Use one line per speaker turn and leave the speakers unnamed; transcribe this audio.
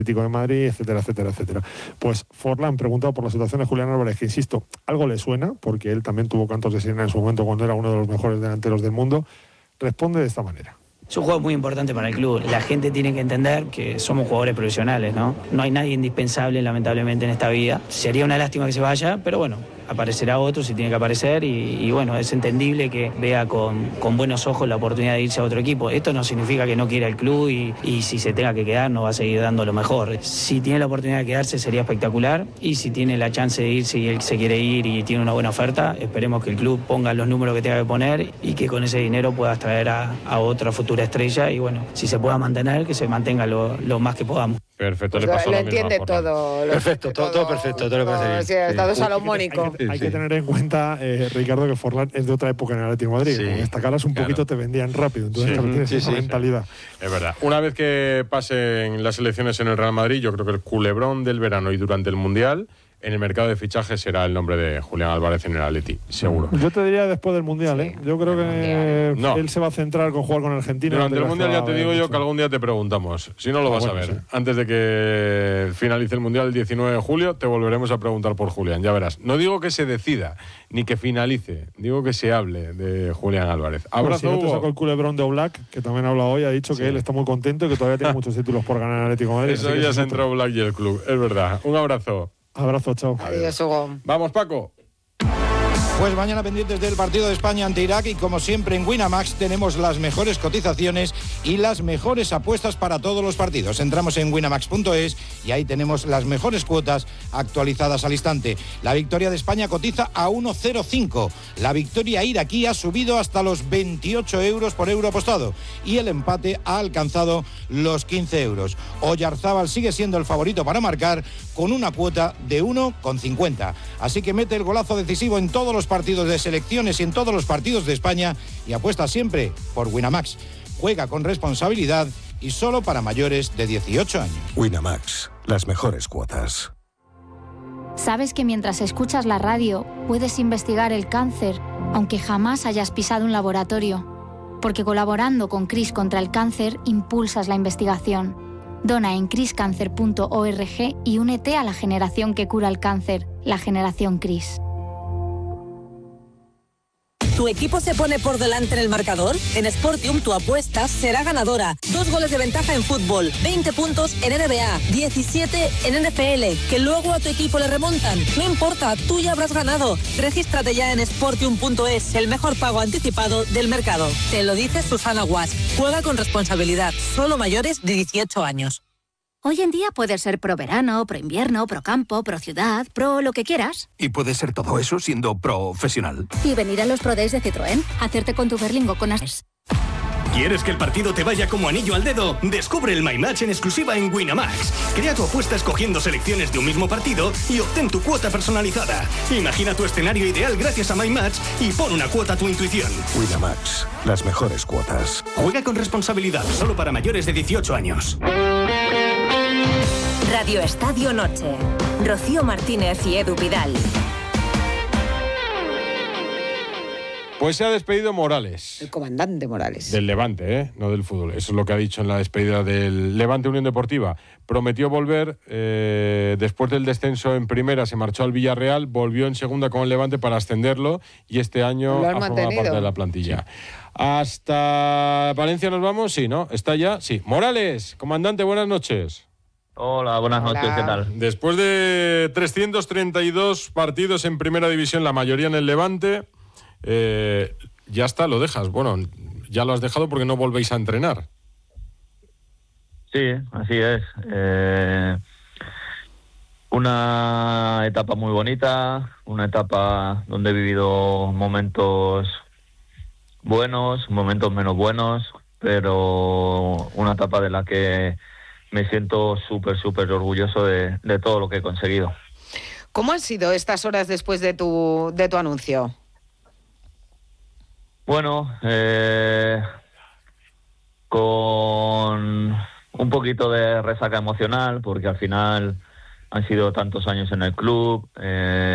Atlético de Madrid, etcétera, etcétera, etcétera. Pues Forlán, preguntado por la situación de Julián Álvarez, que insisto, algo le suena, porque él también tuvo cantos de sirena en su momento cuando era uno de los mejores delanteros del mundo, responde de esta manera.
Es un juego muy importante para el club. La gente tiene que entender que somos jugadores profesionales, ¿no? No hay nadie indispensable, lamentablemente, en esta vida. Sería una lástima que se vaya, pero bueno, aparecerá otro si tiene que aparecer y bueno, es entendible que vea con buenos ojos la oportunidad de irse a otro equipo. Esto no significa que no quiera el club y si se tenga que quedar no va a seguir dando lo mejor. Si tiene la oportunidad de quedarse sería espectacular y si tiene la chance de irse y él se quiere ir y tiene una buena oferta, esperemos que el club ponga los números que tenga que poner y que con ese dinero pueda traer a otra futura estrella y bueno, si se pueda mantener, que se mantenga lo más que podamos.
Perfecto,
pues
le pasó
lo
lo mismo
entiende
a Forlán.
todo.
Perfecto, todo perfecto, todo lo parece bien.
Sí, estado salomónico.
Hay que tener en cuenta, Ricardo, que Forlán es de otra época en el Atlético de Madrid.
Sí,
Con esta caras un poquito te vendían rápido, entonces tienes esa mentalidad.
Es verdad. Una vez que pasen las elecciones en el Real Madrid, yo creo que el culebrón del verano y durante el Mundial, en el mercado de fichajes será el nombre de Julián Álvarez en el Atleti, seguro.
Yo te diría después del Mundial,
Sí,
Yo creo que él se va a centrar con jugar con Argentina.
Durante el Mundial ya te digo yo que algún día te preguntamos. Si no lo vas a ver. Sí. Antes de que finalice el Mundial el 19 de julio, te volveremos a preguntar por Julián, ya verás. No digo que se decida, ni que finalice. Digo que se hable de Julián Álvarez. Abrazo,
Hugo.
Si no
te sacó el culebrón de Oblak, que también ha hablado hoy, ha dicho que él está muy contento y que todavía tiene muchos títulos por ganar en Atlético de Madrid.
Eso ya se entró Oblak y el club, es verdad. Un abrazo.
Abrazo, chao.
Adiós, Hugo.
Vamos, Paco.
Pues mañana pendientes del partido de España ante Irak y como siempre en Winamax tenemos las mejores cotizaciones y las mejores apuestas para todos los partidos. Entramos en winamax.es y ahí tenemos las mejores cuotas actualizadas al instante. La victoria de España cotiza a 1,05. La victoria iraquí ha subido hasta los 28 euros por euro apostado y el empate ha alcanzado los 15 euros. Oyarzábal sigue siendo el favorito para marcar con una cuota de 1,50. Así que mete el golazo decisivo en todos los partidos de selecciones y en todos los partidos de España y apuesta siempre por Winamax. Juega con responsabilidad y solo para mayores de 18 años.
Winamax, las mejores cuotas.
¿Sabes que mientras escuchas la radio puedes investigar el cáncer, aunque jamás hayas pisado un laboratorio? Porque colaborando con CRIS contra el cáncer impulsas la investigación. Dona en criscancer.org y únete a la generación que cura el cáncer, la generación CRIS.
¿Tu equipo se pone por delante en el marcador? En Sportium tu apuesta será ganadora. 2 goles de ventaja en fútbol, 20 puntos en NBA, 17 en NFL, que luego a tu equipo le remontan. No importa, tú ya habrás ganado. Regístrate ya en Sportium.es, el mejor pago anticipado del mercado. Te lo dice Susana Guas. Juega con responsabilidad, solo mayores de 18 años.
Hoy en día puedes ser pro verano, pro invierno, pro campo, pro ciudad, pro lo que quieras.
Y puedes ser todo eso siendo profesional.
Y venir a los Pro Days de Citroën, hacerte con tu Berlingo con As.
¿Quieres que el partido te vaya como anillo al dedo? Descubre el My Match en exclusiva en Winamax. Crea tu apuesta escogiendo selecciones de un mismo partido y obtén tu cuota personalizada. Imagina tu escenario ideal gracias a My Match y pon una cuota a tu intuición.
Winamax, las mejores cuotas.
Juega con responsabilidad, solo para mayores de 18 años.
Radio Estadio Noche. Rocío Martínez y Edu Vidal.
Pues se ha despedido Morales.
El comandante Morales.
Del Levante, no del fútbol. Eso es lo que ha dicho en la despedida del Levante Unión Deportiva. Prometió volver, después del descenso en primera se marchó al Villarreal, volvió en segunda con el Levante para ascenderlo y este año ha formado parte de la plantilla. Sí. Hasta Valencia nos vamos, sí, ¿no? ¿Está ya? Sí. Morales, comandante, buenas noches.
Hola, buenas noches, ¿qué tal?
Después de 332 partidos en primera división, la mayoría en el Levante, ya está, lo dejas. Bueno, ya lo has dejado porque no volvéis a entrenar.
Sí, así es. Una etapa muy bonita, una etapa donde he vivido momentos buenos, momentos menos buenos, pero una etapa de la que me siento súper orgulloso de todo lo que he conseguido.
¿Cómo han sido estas horas después de tu anuncio?
Bueno, con un poquito de resaca emocional, porque al final han sido tantos años en el club,